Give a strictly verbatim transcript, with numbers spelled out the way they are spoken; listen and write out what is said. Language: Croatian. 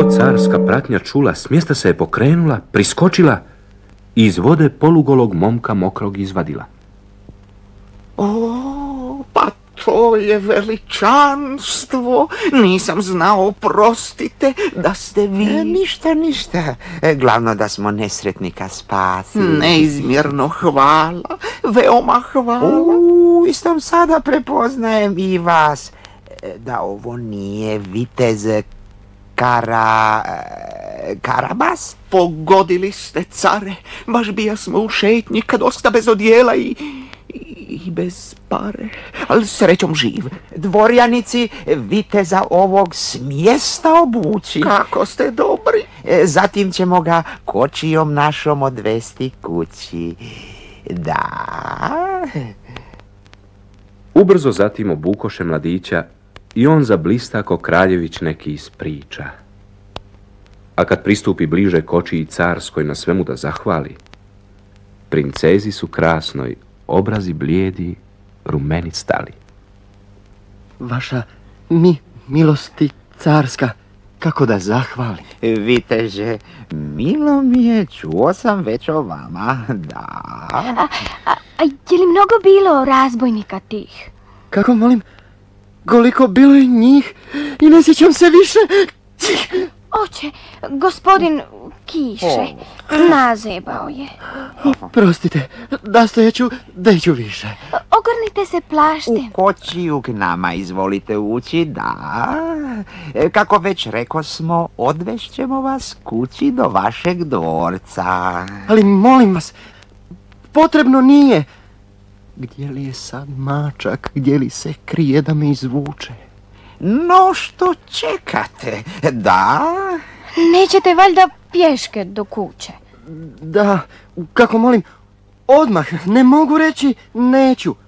to carska pratnja čula, s mjesta se je pokrenula, priskočila i iz vode polugolog momka mokrog izvadila. O, pa to je veličanstvo. Nisam znao, oprostite, da ste vi... E, ništa, ništa. E, glavno da smo nesretnika spasili. Neizmjerno hvala, veoma hvala. U, istom sada prepoznajem i vas. Da ovo nije vitez Kara... Karabas? Pogodili ste, care. Baš bijasmo u šetnji kad osta bez odijela i... i bez pare, ali srećom živ. Dvorjanici viteza ovog smjesta obući. Kako ste dobri. Zatim ćemo ga kočijom našom odvesti kući. Da. Ubrzo zatim obukoše mladića i on zablista ko kraljević neki iz priča. A kad pristupi bliže kočiji carskoj na svemu da zahvali, princezi su krasnoj obrazi blijedi, rumeni stali. Vaša mi, milosti carska, kako da zahvalim? Viteže, milo mi je, čuo sam već o vama, da. A, a, a je li mnogo bilo razbojnika tih? Kako, molim, koliko bilo je njih i ne sjećam se više. Oče, gospodin Kiše, nazebao je. Prostite, nastojaću, deću više. Ogrnite se plaštem. U kočiju k nama izvolite ući, da. Kako već reko smo, odvešćemo vas kući do vašeg dvorca. Ali molim vas, potrebno nije. Gdje li je sad mačak, gdje li se krije da me izvuče? No, što čekate, da? Nećete valjda pješke do kuće? Da, kako molim, odmah, ne mogu reći neću.